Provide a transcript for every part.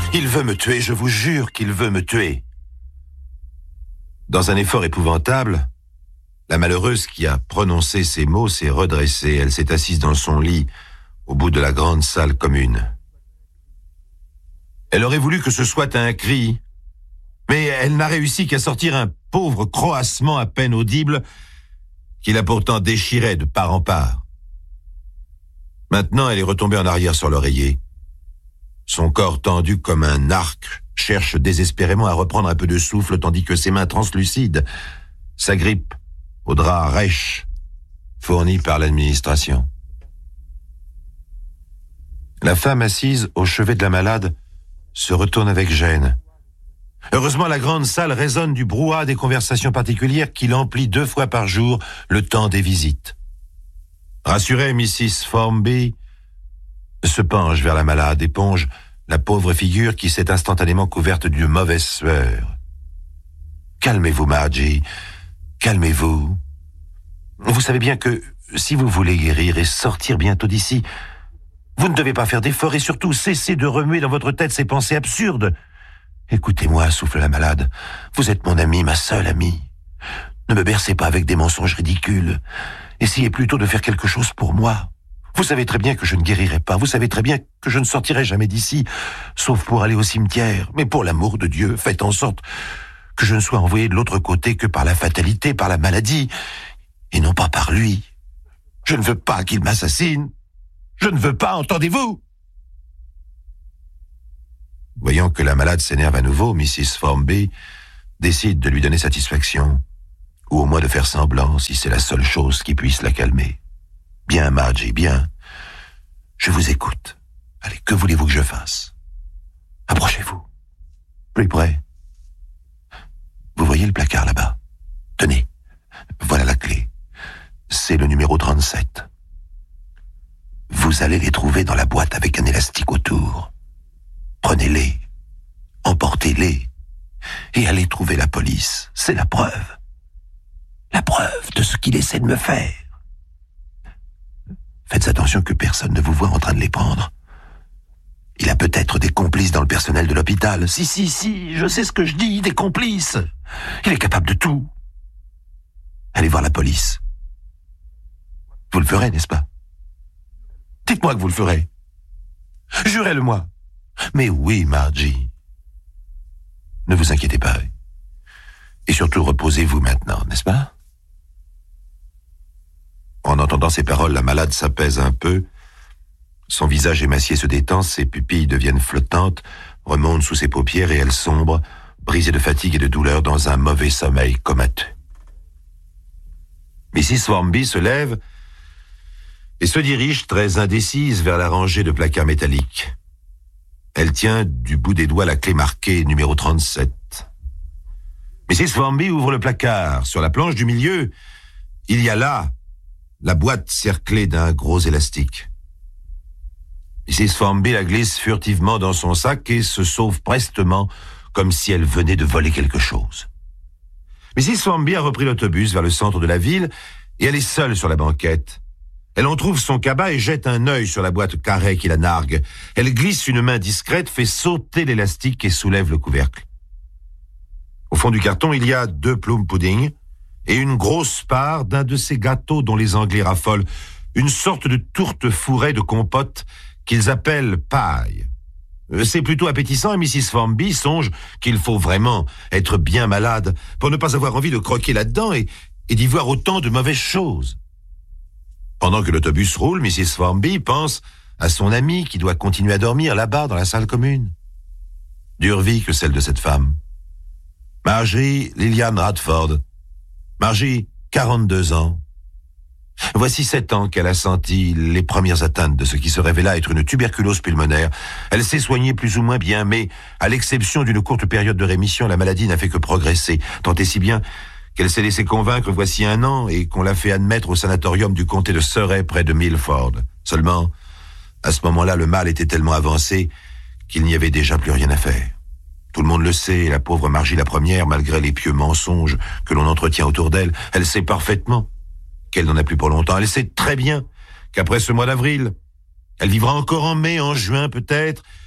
Il veut me tuer, je vous jure qu'il veut me tuer. » Dans un effort épouvantable, la malheureuse qui a prononcé ces mots s'est redressée. Elle s'est assise dans son lit, au bout de la grande salle commune. Elle aurait voulu que ce soit un cri, mais elle n'a réussi qu'à sortir un pauvre croassement à peine audible qui la pourtant déchirait de part en part. Maintenant, elle est retombée en arrière sur l'oreiller. Son corps tendu comme un arc cherche désespérément à reprendre un peu de souffle tandis que ses mains translucides s'agrippent au drap rêche fourni par l'administration. La femme assise au chevet de la malade se retourne avec gêne. Heureusement, la grande salle résonne du brouhaha des conversations particulières qui l'emplit 2 fois par jour le temps des visites. Rassurée, Mrs. Formby se penche vers la malade, éponge la pauvre figure qui s'est instantanément couverte d'une mauvaise sueur. « Calmez-vous, Margie, calmez-vous. Vous savez bien que si vous voulez guérir et sortir bientôt d'ici, vous ne devez pas faire d'efforts et surtout cesser de remuer dans votre tête ces pensées absurdes. Écoutez-moi, souffle la malade. Vous êtes mon amie, ma seule amie. Ne me bercez pas avec des mensonges ridicules. Essayez plutôt de faire quelque chose pour moi. Vous savez très bien que je ne guérirai pas. Vous savez très bien que je ne sortirai jamais d'ici, sauf pour aller au cimetière. Mais pour l'amour de Dieu, faites en sorte que je ne sois envoyé de l'autre côté que par la fatalité, par la maladie, et non pas par lui. Je ne veux pas qu'il m'assassine. Je ne veux pas, entendez-vous? Voyant que la malade s'énerve à nouveau, Mrs. Formby décide de lui donner satisfaction, ou au moins de faire semblant, si c'est la seule chose qui puisse la calmer. « Bien, Margie, bien. Je vous écoute. Allez, que voulez-vous que je fasse? Approchez-vous. Plus près. Vous voyez le placard là-bas? Tenez, voilà la clé. C'est le numéro 37. Vous allez les trouver dans la boîte avec un élastique autour. Prenez-les, emportez-les, et allez trouver la police. C'est la preuve. La preuve de ce qu'il essaie de me faire. Faites attention que personne ne vous voie en train de les prendre. Il a peut-être des complices dans le personnel de l'hôpital. Si, je sais ce que je dis, des complices. Il est capable de tout. Allez voir la police. Vous le ferez, n'est-ce pas? Dites-moi que vous le ferez. Jurez-le-moi. Mais oui, Margie. Ne vous inquiétez pas. Et surtout, reposez-vous maintenant, n'est-ce pas? En entendant ces paroles, la malade s'apaise un peu. Son visage émacié se détend, ses pupilles deviennent flottantes, remontent sous ses paupières et elle sombre, brisée de fatigue et de douleur, dans un mauvais sommeil comateux. Mrs. Formby se lève et se dirige très indécise vers la rangée de placards métalliques. Elle tient du bout des doigts la clé marquée numéro 37. Mrs. Formby ouvre le placard. Sur la planche du milieu, il y a là la boîte cerclée d'un gros élastique. Mrs. Formby la glisse furtivement dans son sac et se sauve prestement comme si elle venait de voler quelque chose. Mrs. Formby a repris l'autobus vers le centre de la ville et elle est seule sur la banquette. Elle en trouve son cabas et jette un œil sur la boîte carrée qui la nargue. Elle glisse une main discrète, fait sauter l'élastique et soulève le couvercle. Au fond du carton, il y a 2 plum pudding et une grosse part d'un de ces gâteaux dont les Anglais raffolent, une sorte de tourte fourrée de compote qu'ils appellent paille. C'est plutôt appétissant et Mrs. Formby songe qu'il faut vraiment être bien malade pour ne pas avoir envie de croquer là-dedans et d'y voir autant de mauvaises choses. Pendant que l'autobus roule, Mrs. Formby pense à son amie qui doit continuer à dormir là-bas dans la salle commune. Dure vie que celle de cette femme. Margie Lillian Radford. Margie, 42 ans. Voici 7 ans qu'elle a senti les premières atteintes de ce qui se révéla être une tuberculose pulmonaire. Elle s'est soignée plus ou moins bien, mais à l'exception d'une courte période de rémission, la maladie n'a fait que progresser, tant et si bien qu'elle s'est laissée convaincre voici 1 an et qu'on l'a fait admettre au sanatorium du comté de Surrey près de Milford. Seulement, à ce moment-là, le mal était tellement avancé qu'il n'y avait déjà plus rien à faire. Tout le monde le sait, la pauvre Margie la première, malgré les pieux mensonges que l'on entretient autour d'elle, elle sait parfaitement qu'elle n'en a plus pour longtemps. Elle sait très bien qu'après ce mois d'avril, elle vivra encore en mai, en juin peut-être,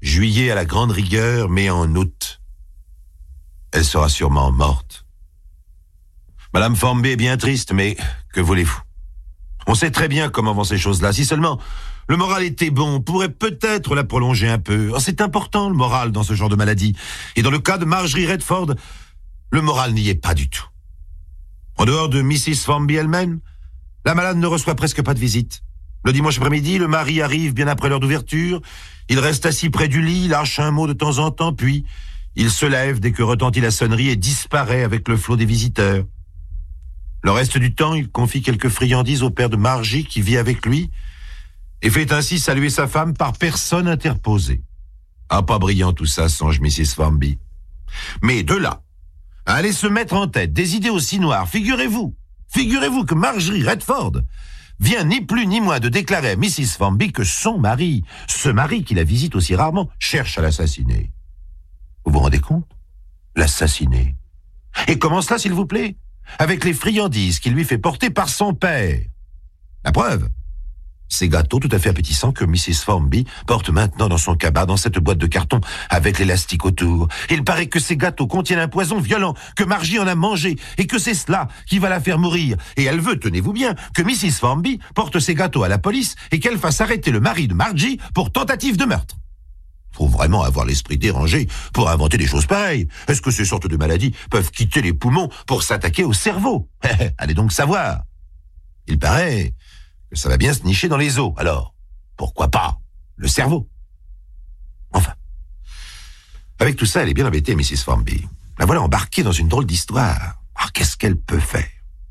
Juillet à la grande rigueur, mais en août, elle sera sûrement morte. Madame Formby est bien triste, mais que voulez-vous? On sait très bien comment vont ces choses-là. Si seulement le moral était bon, on pourrait peut-être la prolonger un peu. Oh, c'est important, le moral, dans ce genre de maladie. Et dans le cas de Marjorie Redford, le moral n'y est pas du tout. En dehors de Mrs. Formby elle-même, la malade ne reçoit presque pas de visite. Le dimanche après-midi, le mari arrive bien après l'heure d'ouverture. Il reste assis près du lit, lâche un mot de temps en temps, puis il se lève dès que retentit la sonnerie et disparaît avec le flot des visiteurs. Le reste du temps, il confie quelques friandises au père de Margie qui vit avec lui et fait ainsi saluer sa femme par personne interposée. Ah, pas brillant tout ça, songe Mrs. Formby. Mais de là à aller se mettre en tête des idées aussi noires, figurez-vous que Marjorie Redford vient ni plus ni moins de déclarer à Mrs. Formby que son mari, ce mari qui la visite aussi rarement, cherche à l'assassiner. Vous vous rendez compte? L'assassiner. Et comment cela, s'il vous plaît? Avec les friandises qu'il lui fait porter par son père. La preuve, ces gâteaux tout à fait appétissants que Mrs. Formby porte maintenant dans son cabas, dans cette boîte de carton avec l'élastique autour. Il paraît que ces gâteaux contiennent un poison violent, que Margie en a mangé, et que c'est cela qui va la faire mourir. Et elle veut, tenez-vous bien, que Mrs. Formby porte ces gâteaux à la police et qu'elle fasse arrêter le mari de Margie pour tentative de meurtre. Faut vraiment avoir l'esprit dérangé pour inventer des choses pareilles. Est-ce que ces sortes de maladies peuvent quitter les poumons pour s'attaquer au cerveau? Allez donc savoir. Il paraît que ça va bien se nicher dans les os. Alors, pourquoi pas le cerveau? Enfin, avec tout ça, elle est bien embêtée, Mrs. Formby. La voilà embarquée dans une drôle d'histoire. Ah, qu'est-ce qu'elle peut faire?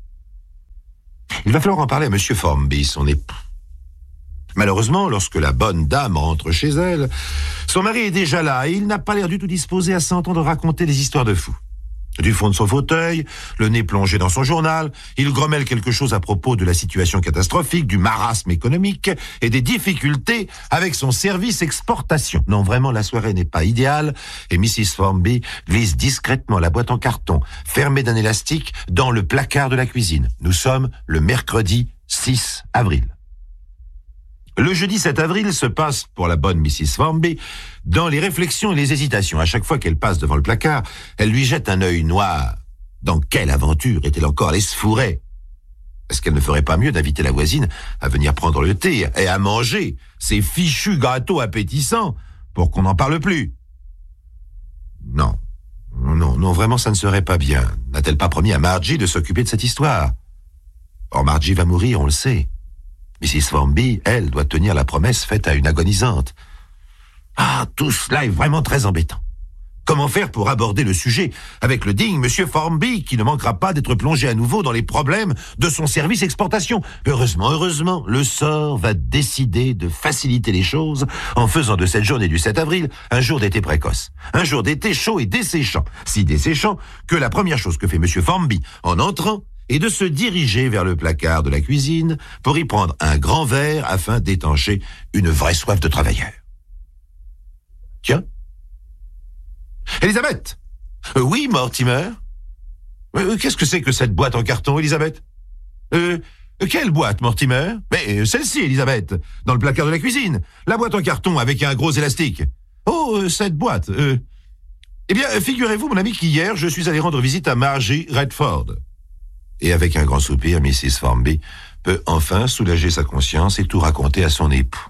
Il va falloir en parler à Monsieur Formby, son époux. Malheureusement, lorsque la bonne dame rentre chez elle, son mari est déjà là et il n'a pas l'air du tout disposé à s'entendre raconter des histoires de fous. Du fond de son fauteuil, le nez plongé dans son journal, il grommelle quelque chose à propos de la situation catastrophique, du marasme économique et des difficultés avec son service exportation. Non, vraiment, la soirée n'est pas idéale et Mrs. Formby glisse discrètement la boîte en carton, fermée d'un élastique, dans le placard de la cuisine. Nous sommes le mercredi 6 avril. Le jeudi 7 avril se passe, pour la bonne Mrs. Formby, dans les réflexions et les hésitations. À chaque fois qu'elle passe devant le placard, elle lui jette un œil noir. Dans quelle aventure est-elle encore allée se fourrer? Est-ce qu'elle ne ferait pas mieux d'inviter la voisine à venir prendre le thé et à manger ces fichus gâteaux appétissants pour qu'on n'en parle plus? Non, vraiment ça ne serait pas bien. N'a-t-elle pas promis à Margie de s'occuper de cette histoire? Or, Margie va mourir, on le sait. Mrs. Formby, elle, doit tenir la promesse faite à une agonisante. Ah, tout cela est vraiment très embêtant. Comment faire pour aborder le sujet avec le digne Monsieur Formby, qui ne manquera pas d'être plongé à nouveau dans les problèmes de son service exportation? Heureusement, le sort va décider de faciliter les choses en faisant de cette journée du 7 avril un jour d'été précoce. Un jour d'été chaud et desséchant. Si desséchant que la première chose que fait Monsieur Formby en entrant, et de se diriger vers le placard de la cuisine pour y prendre un grand verre afin d'étancher une vraie soif de travailleur. Tiens. Elisabeth! Oui, Mortimer? Qu'est-ce que c'est que cette boîte en carton, Elisabeth? Quelle boîte, Mortimer? Mais celle-ci, Elisabeth, dans le placard de la cuisine. La boîte en carton avec un gros élastique. Oh, cette boîte. Eh bien, figurez-vous, mon ami, qu'hier, je suis allé rendre visite à Margie Redford. Et avec un grand soupir, Mrs. Formby peut enfin soulager sa conscience et tout raconter à son époux.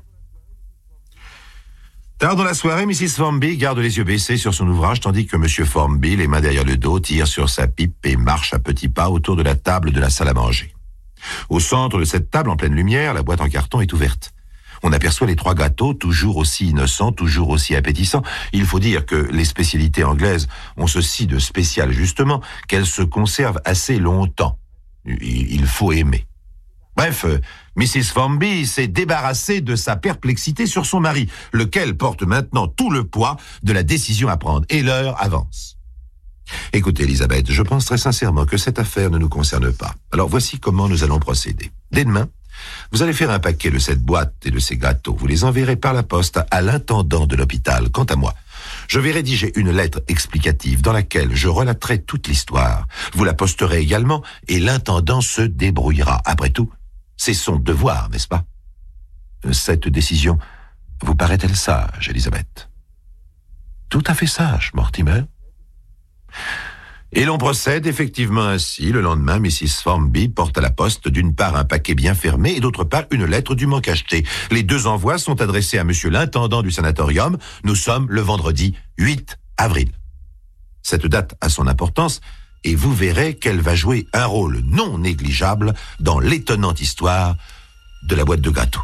Tard dans la soirée, Mrs. Formby garde les yeux baissés sur son ouvrage, tandis que M. Formby, les mains derrière le dos, tire sur sa pipe et marche à petits pas autour de la table de la salle à manger. Au centre de cette table, en pleine lumière, la boîte en carton est ouverte. On aperçoit les 3 gâteaux, toujours aussi innocents, toujours aussi appétissants. Il faut dire que les spécialités anglaises ont ceci de spécial, justement, qu'elles se conservent assez longtemps. Il faut aimer. Bref, Mrs. Formby s'est débarrassée de sa perplexité sur son mari, lequel porte maintenant tout le poids de la décision à prendre, et l'heure avance. Écoutez, Elisabeth, je pense très sincèrement que cette affaire ne nous concerne pas. Alors voici comment nous allons procéder. Dès demain, vous allez faire un paquet de cette boîte et de ces gâteaux. Vous les enverrez par la poste à l'intendant de l'hôpital. Quant à moi, je vais rédiger une lettre explicative dans laquelle je relaterai toute l'histoire. Vous la posterez également et l'intendant se débrouillera. Après tout, c'est son devoir, n'est-ce pas? Cette décision vous paraît-elle sage, Elisabeth? Tout à fait sage, Mortimer. Et l'on procède effectivement ainsi. Le lendemain, Mrs. Formby porte à la poste d'une part un paquet bien fermé et d'autre part une lettre dûment cachetée. Les deux envois sont adressés à monsieur l'intendant du sanatorium. Nous sommes le vendredi 8 avril. Cette date a son importance et vous verrez qu'elle va jouer un rôle non négligeable dans l'étonnante histoire de la boîte de gâteaux.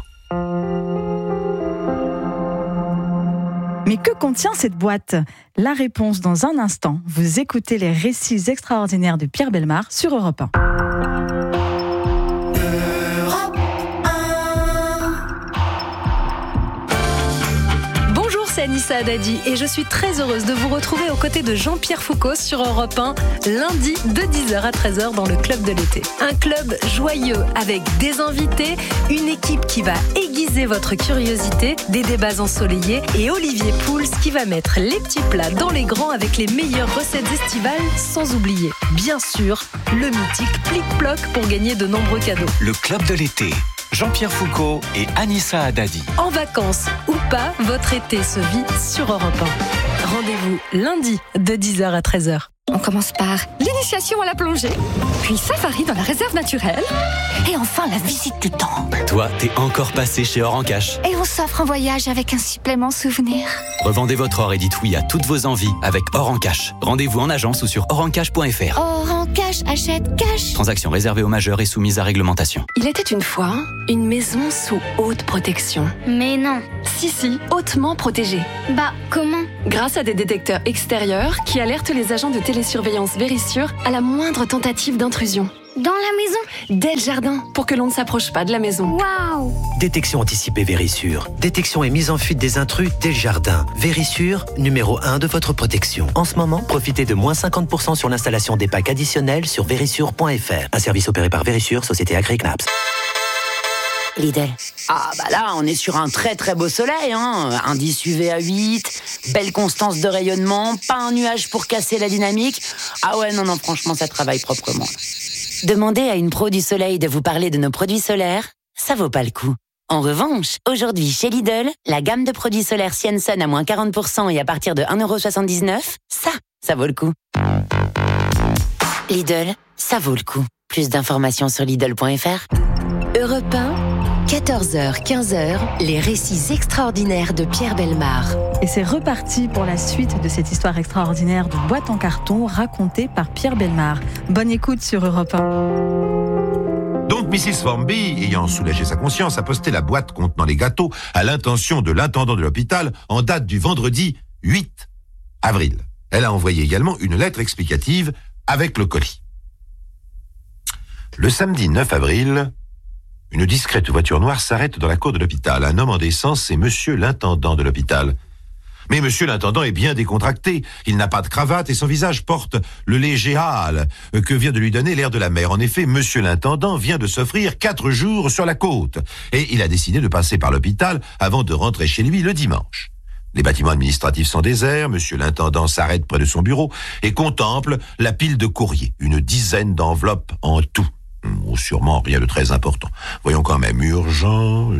Mais que contient cette boîte ? La réponse dans un instant. Vous écoutez les récits extraordinaires de Pierre Bellemare sur Europe 1. C'est Anissa Haddadi et je suis très heureuse de vous retrouver aux côtés de Jean-Pierre Foucault sur Europe 1, lundi de 10h à 13h dans le Club de l'été. Un club joyeux avec des invités, une équipe qui va aiguiser votre curiosité, des débats ensoleillés et Olivier Pouls qui va mettre les petits plats dans les grands avec les meilleures recettes estivales, sans oublier, bien sûr, le mythique plic-ploc pour gagner de nombreux cadeaux. Le Club de l'été. Jean-Pierre Foucault et Anissa Haddadi. En vacances ou pas, votre été se vit sur Europe 1. Rendez-vous lundi de 10h à 13h. On commence par l'initiation à la plongée, puis safari dans la réserve naturelle, et enfin la visite du temple. Toi, t'es encore passé chez Or en Cash. Et on s'offre un voyage avec un supplément souvenir. Revendez votre or et dites oui à toutes vos envies avec Or en Cash. Rendez-vous en agence ou sur orencash.fr. Or en Cash, achète cash. Transaction réservée aux majeurs et soumise à réglementation. Il était une fois une maison sous haute protection. Mais non. Si, hautement protégée. Bah, comment ? Grâce à des détecteurs extérieurs qui alertent les agents de télésurveillance Vérissure à la moindre tentative d'intrusion. Dans la maison ? Dès le jardin, pour que l'on ne s'approche pas de la maison. Waouh ! Détection anticipée Vérissure. Détection et mise en fuite des intrus dès le jardin. Vérissure, numéro 1 de votre protection. En ce moment, profitez de moins 50% sur l'installation des packs additionnels sur vérissure.fr. Un service opéré par Vérissure, société agréée CNAPS. Lidl. Ah bah là, on est sur un très très beau soleil, hein. Indice UV à 8, belle constance de rayonnement, pas un nuage pour casser la dynamique. Ah ouais, non, franchement, ça travaille proprement. Demandez à une pro du soleil de vous parler de nos produits solaires, ça vaut pas le coup. En revanche, aujourd'hui chez Lidl, la gamme de produits solaires Sienson à moins 40% et à partir de 1,79€, ça vaut le coup. Lidl, ça vaut le coup. Plus d'informations sur Lidl.fr. Europe 1, 14h, 15h, les récits extraordinaires de Pierre Bellemare. Et c'est reparti pour la suite de cette histoire extraordinaire de boîte en carton racontée par Pierre Bellemare. Bonne écoute sur Europe 1. Donc Mrs. Formby, ayant soulagé sa conscience, a posté la boîte contenant les gâteaux à l'intention de l'intendant de l'hôpital en date du vendredi 8 avril. Elle a envoyé également une lettre explicative avec le colis. Le samedi 9 avril, une discrète voiture noire s'arrête dans la cour de l'hôpital. Un homme en décence est monsieur l'intendant de l'hôpital. Mais monsieur l'intendant est bien décontracté. Il n'a pas de cravate et son visage porte le léger hâle que vient de lui donner l'air de la mer. En effet, monsieur l'intendant vient de s'offrir 4 jours sur la côte. Et il a décidé de passer par l'hôpital avant de rentrer chez lui le dimanche. Les bâtiments administratifs sont déserts. Monsieur l'intendant s'arrête près de son bureau et contemple la pile de courriers. Une dizaine d'enveloppes en tout. Sûrement rien de très important. Voyons quand même, urgent,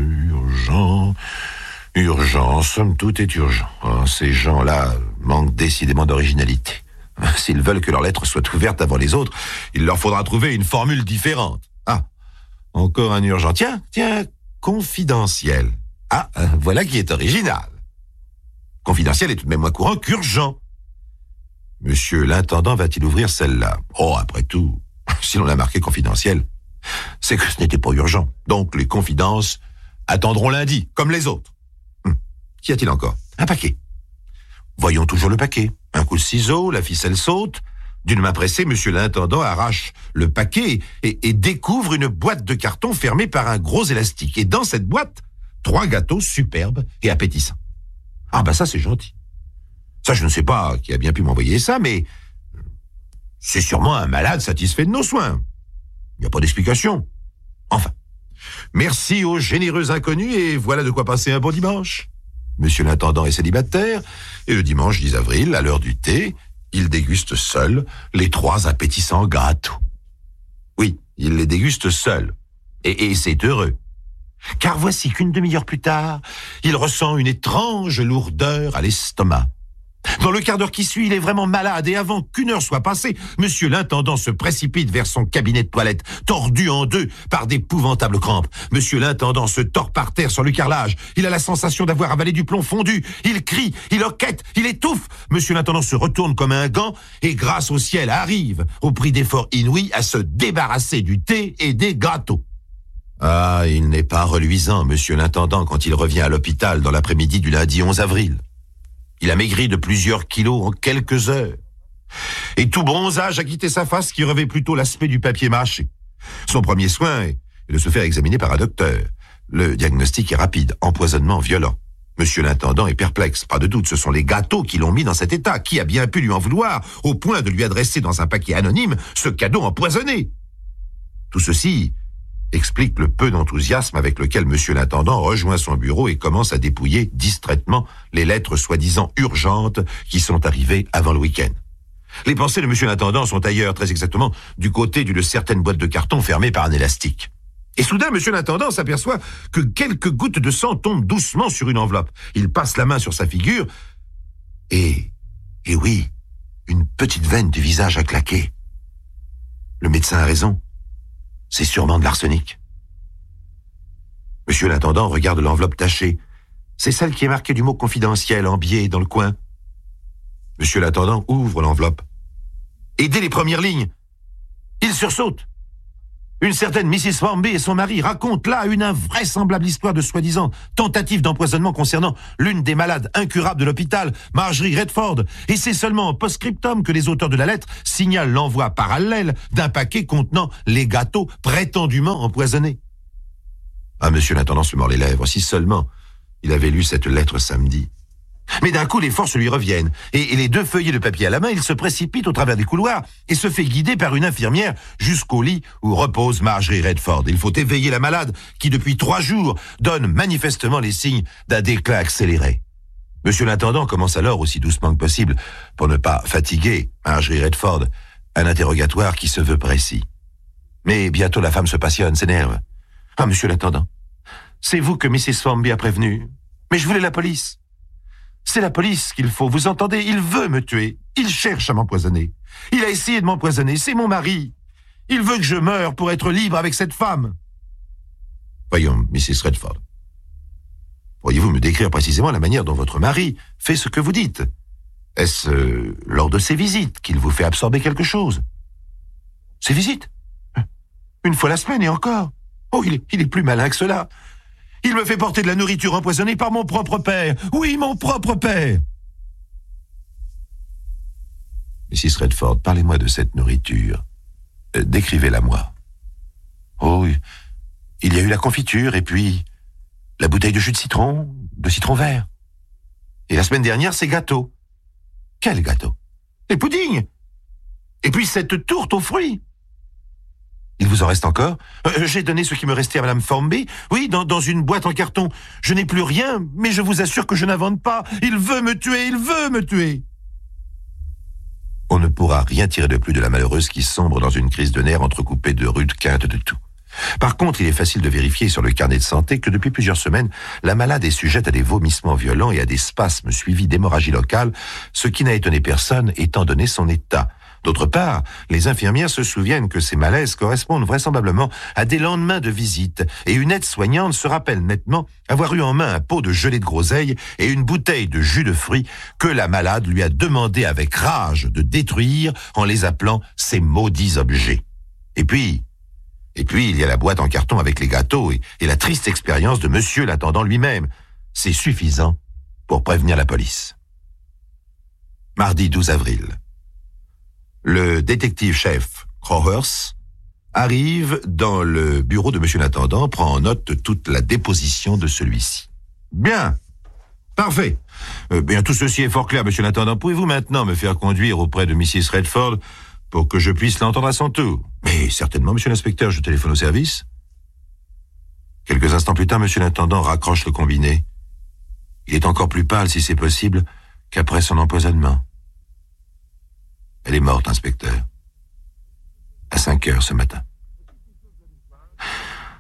somme toute est urgent. Oh, ces gens-là manquent décidément d'originalité. S'ils veulent que leur lettre soit ouverte avant les autres, il leur faudra trouver une formule différente. Ah, encore un urgent. Tiens, confidentiel. Ah, voilà qui est original. Confidentiel est tout de même moins courant qu'urgent. Monsieur l'intendant va-t-il ouvrir celle-là? Oh, après tout, si l'on a marqué confidentiel, c'est que ce n'était pas urgent. Donc les confidences attendront lundi, comme les autres. Qu'y a-t-il encore? Un paquet. Voyons toujours le paquet. Un coup de ciseau, la ficelle saute. D'une main pressée, monsieur l'intendant arrache le paquet et découvre une boîte de carton fermée par un gros élastique. Et dans cette boîte, 3 gâteaux superbes et appétissants. Ah bah ça c'est gentil. Ça je ne sais pas qui a bien pu m'envoyer ça, mais c'est sûrement un malade satisfait de nos soins. Il n'y a pas d'explication. Enfin, merci aux généreux inconnus et voilà de quoi passer un bon dimanche. Monsieur l'intendant est célibataire et le dimanche 10 avril, à l'heure du thé, il déguste seul les 3 appétissants gâteaux. Oui, il les déguste seul. Et c'est heureux. Car voici qu'une demi-heure plus tard, il ressent une étrange lourdeur à l'estomac. Dans le quart d'heure qui suit, il est vraiment malade et avant qu'une heure soit passée, monsieur l'intendant se précipite vers son cabinet de toilette, tordu en deux par d'épouvantables crampes. Monsieur l'intendant se tord par terre sur le carrelage. Il a la sensation d'avoir avalé du plomb fondu. Il crie, il hoquette, il étouffe. Monsieur l'intendant se retourne comme un gant et grâce au ciel arrive, au prix d'efforts inouïs, à se débarrasser du thé et des gâteaux. Ah, il n'est pas reluisant, monsieur l'intendant, quand il revient à l'hôpital dans l'après-midi du lundi 11 avril. Il a maigri de plusieurs kilos en quelques heures. Et tout bronzage a quitté sa face qui revêt plutôt l'aspect du papier mâché. Son premier soin est de se faire examiner par un docteur. Le diagnostic est rapide, empoisonnement violent. Monsieur l'intendant est perplexe, pas de doute, ce sont les gâteaux qui l'ont mis dans cet état. Qui a bien pu lui en vouloir, au point de lui adresser dans un paquet anonyme ce cadeau empoisonné? Tout ceci explique le peu d'enthousiasme avec lequel monsieur l'intendant rejoint son bureau et commence à dépouiller distraitement les lettres soi-disant urgentes qui sont arrivées avant le week-end. Les pensées de monsieur l'intendant sont ailleurs, très exactement, du côté d'une certaine boîte de carton fermée par un élastique. Et soudain, monsieur l'intendant s'aperçoit que quelques gouttes de sang tombent doucement sur une enveloppe. Il passe la main sur sa figure et oui, une petite veine du visage a claqué. Le médecin a raison. C'est sûrement de l'arsenic. Monsieur l'intendant regarde l'enveloppe tachée. C'est celle qui est marquée du mot confidentiel en biais dans le coin. Monsieur l'intendant ouvre l'enveloppe. Et dès les premières lignes, il sursaute. Une certaine Mrs. Formby et son mari racontent là une invraisemblable histoire de soi-disant tentative d'empoisonnement concernant l'une des malades incurables de l'hôpital, Marjorie Redford. Et c'est seulement en post-scriptum que les auteurs de la lettre signalent l'envoi parallèle d'un paquet contenant les gâteaux prétendument empoisonnés. Ah, monsieur l'intendant se mord les lèvres. Si seulement il avait lu cette lettre samedi. Mais d'un coup, les forces lui reviennent. Et les deux feuillets de papier à la main, il se précipite au travers des couloirs et se fait guider par une infirmière jusqu'au lit où repose Marjorie Redford. Il faut éveiller la malade qui, depuis 3 jours, donne manifestement les signes d'un déclin accéléré. Monsieur l'intendant commence alors, aussi doucement que possible, pour ne pas fatiguer Marjorie Redford, un interrogatoire qui se veut précis. Mais bientôt la femme se passionne, s'énerve. « Ah, monsieur l'intendant, c'est vous que Mrs. Formby a prévenu. Mais je voulais la police. C'est la police qu'il faut, vous entendez? Il veut me tuer. Il cherche à m'empoisonner. Il a essayé de m'empoisonner. C'est mon mari. Il veut que je meure pour être libre avec cette femme. » Voyons, Mrs. Redford. Pourriez-vous me décrire précisément la manière dont votre mari fait ce que vous dites? Est-ce lors de ses visites qu'il vous fait absorber quelque chose? Ses visites? Une fois la semaine et encore? Oh, il est plus malin que cela. Il me fait porter de la nourriture empoisonnée par mon propre père. Oui, mon propre père. Mrs. Redford, parlez-moi de cette nourriture. Décrivez-la moi. Oh, il y a eu la confiture et puis la bouteille de jus de citron vert. Et la semaine dernière, ces gâteaux. Quels gâteaux? Les puddings. Et puis cette tourte aux fruits. Il vous en reste encore? J'ai donné ce qui me restait à Madame Formby. Oui, dans une boîte en carton. Je n'ai plus rien, mais je vous assure que je n'invente pas. Il veut me tuer, il veut me tuer. On ne pourra rien tirer de plus de la malheureuse qui sombre dans une crise de nerfs entrecoupée de rudes quintes de tout. Par contre, il est facile de vérifier sur le carnet de santé que depuis plusieurs semaines, la malade est sujette à des vomissements violents et à des spasmes suivis d'hémorragie locale, ce qui n'a étonné personne étant donné son état. D'autre part, les infirmières se souviennent que ces malaises correspondent vraisemblablement à des lendemains de visite, et une aide-soignante se rappelle nettement avoir eu en main un pot de gelée de groseille et une bouteille de jus de fruits que la malade lui a demandé avec rage de détruire en les appelant ces maudits objets. Et puis, il y a la boîte en carton avec les gâteaux et la triste expérience de monsieur l'intendant lui-même. C'est suffisant pour prévenir la police. Mardi 12 avril. Le détective-chef Crowhurst arrive dans le bureau de monsieur l'intendant, prend en note toute la déposition de celui-ci. Bien, parfait. Bien, tout ceci est fort clair, monsieur l'intendant. Pouvez-vous maintenant me faire conduire auprès de Mrs. Redford pour que je puisse l'entendre à son tour? Mais certainement, monsieur l'inspecteur, je téléphone au service. Quelques instants plus tard, monsieur l'intendant raccroche le combiné. Il est encore plus pâle, si c'est possible, qu'après son empoisonnement. Elle est morte, inspecteur. À 5 heures ce matin.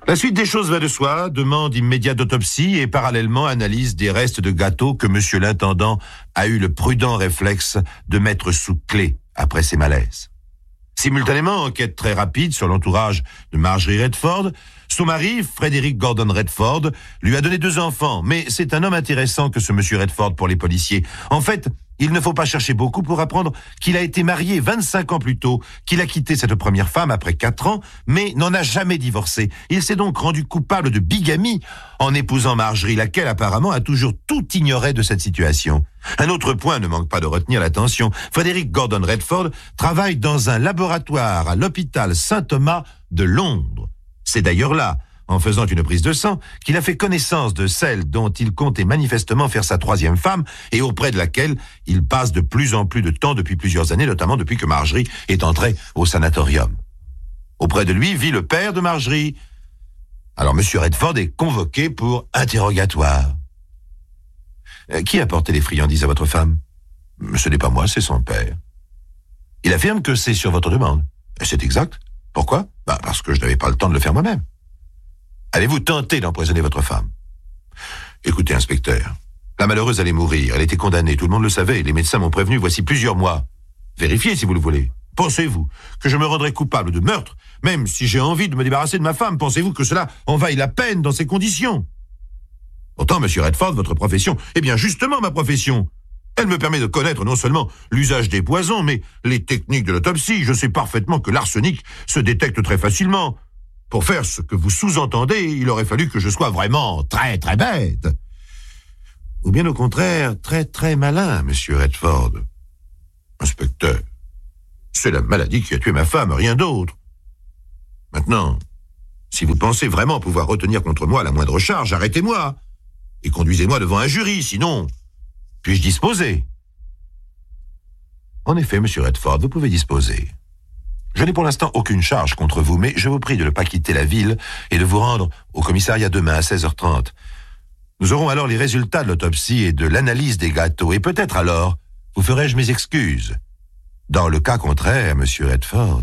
La suite des choses va de soi, demande immédiate d'autopsie et parallèlement analyse des restes de gâteau que monsieur l'intendant a eu le prudent réflexe de mettre sous clé après ses malaises. Simultanément, enquête très rapide sur l'entourage de Marjorie Redford. Son mari, Frederick Gordon Redford, lui a donné 2 enfants, mais c'est un homme intéressant que ce monsieur Redford pour les policiers. En fait, il ne faut pas chercher beaucoup pour apprendre qu'il a été marié 25 ans plus tôt, qu'il a quitté cette première femme après 4 ans, mais n'en a jamais divorcé. Il s'est donc rendu coupable de bigamie en épousant Marjorie, laquelle apparemment a toujours tout ignoré de cette situation. Un autre point ne manque pas de retenir l'attention. Frederick Gordon Redford travaille dans un laboratoire à l'hôpital Saint-Thomas de Londres. C'est d'ailleurs là, en faisant une prise de sang, qu'il a fait connaissance de celle dont il comptait manifestement faire sa 3e femme et auprès de laquelle il passe de plus en plus de temps depuis plusieurs années, notamment depuis que Marjorie est entrée au sanatorium. Auprès de lui vit le père de Marjorie. Alors M. Redford est convoqué pour interrogatoire. Qui a porté les friandises à votre femme? Ce n'est pas moi, c'est son père. Il affirme que c'est sur votre demande. C'est exact. Pourquoi? Parce que je n'avais pas le temps de le faire moi-même. Avez-vous tenté d'empoisonner votre femme? Écoutez, inspecteur, la malheureuse allait mourir, elle était condamnée, tout le monde le savait, les médecins m'ont prévenu voici plusieurs mois. Vérifiez si vous le voulez. Pensez-vous que je me rendrai coupable de meurtre, même si j'ai envie de me débarrasser de ma femme? Pensez-vous que cela en vaille la peine dans ces conditions? Pourtant, monsieur Redford, votre profession, eh bien justement ma profession, elle me permet de connaître non seulement l'usage des poisons, mais les techniques de l'autopsie. Je sais parfaitement que l'arsenic se détecte très facilement. Pour faire ce que vous sous-entendez, il aurait fallu que je sois vraiment très très bête. Ou bien au contraire, très très malin, monsieur Redford. Inspecteur, c'est la maladie qui a tué ma femme, rien d'autre. Maintenant, si vous pensez vraiment pouvoir retenir contre moi la moindre charge, arrêtez-moi et conduisez-moi devant un jury, sinon, puis-je disposer? En effet, monsieur Redford, vous pouvez disposer. Je n'ai pour l'instant aucune charge contre vous, mais je vous prie de ne pas quitter la ville et de vous rendre au commissariat demain à 16h30. Nous aurons alors les résultats de l'autopsie et de l'analyse des gâteaux, et peut-être alors vous ferai-je mes excuses. Dans le cas contraire, monsieur Redford.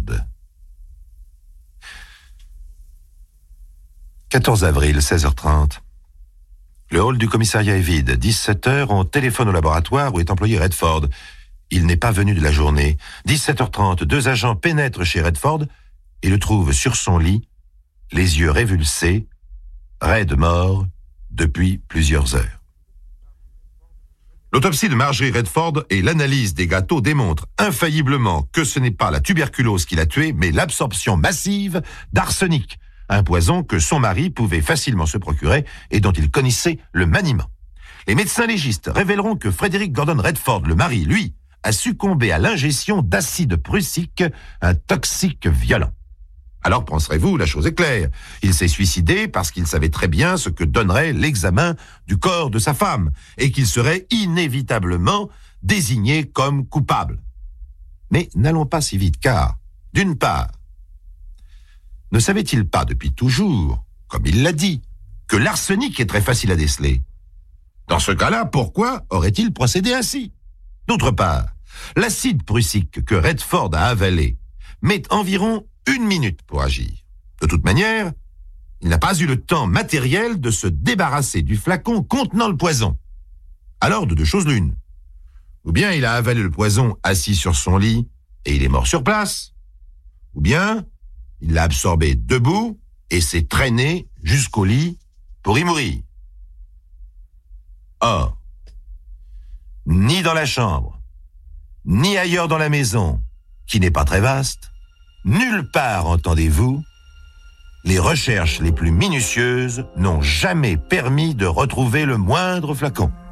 14 avril, 16h30. Le hall du commissariat est vide. 17h, on téléphone au laboratoire où est employé Redford. Il n'est pas venu de la journée. 17h30, 2 agents pénètrent chez Redford et le trouvent sur son lit, les yeux révulsés, raide mort depuis plusieurs heures. L'autopsie de Marjorie Redford et l'analyse des gâteaux démontrent infailliblement que ce n'est pas la tuberculose qui l'a tuée, mais l'absorption massive d'arsenic, un poison que son mari pouvait facilement se procurer et dont il connaissait le maniement. Les médecins légistes révéleront que Frederick Gordon Redford, le mari, lui, a succombé à l'ingestion d'acide prussique, un toxique violent. Alors penserez-vous, la chose est claire. Il s'est suicidé parce qu'il savait très bien ce que donnerait l'examen du corps de sa femme et qu'il serait inévitablement désigné comme coupable. Mais n'allons pas si vite car, d'une part, ne savait-il pas depuis toujours, comme il l'a dit, que l'arsenic est très facile à déceler? Dans ce cas-là, pourquoi aurait-il procédé ainsi? D'autre part, l'acide prussique que Redford a avalé met environ 1 minute pour agir. De toute manière, il n'a pas eu le temps matériel de se débarrasser du flacon contenant le poison. Alors, de 2 choses l'une. Ou bien il a avalé le poison assis sur son lit et il est mort sur place, ou bien il l'a absorbé debout et s'est traîné jusqu'au lit pour y mourir. Or, ni dans la chambre, ni ailleurs dans la maison, qui n'est pas très vaste, nulle part, entendez-vous, les recherches les plus minutieuses n'ont jamais permis de retrouver le moindre flacon.